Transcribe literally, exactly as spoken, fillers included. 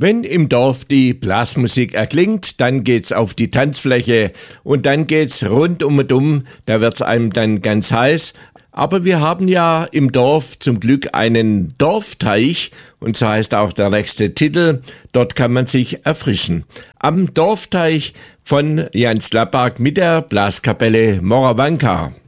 Wenn im Dorf die Blasmusik erklingt, dann geht's auf die Tanzfläche und dann geht's rundum und um, da wird's einem dann ganz heiß. Aber wir haben ja im Dorf zum Glück einen Dorfteich und so heißt auch der nächste Titel. Dort kann man sich erfrischen. Am Dorfteich von Jan Slabak mit der Blaskapelle Moravanka.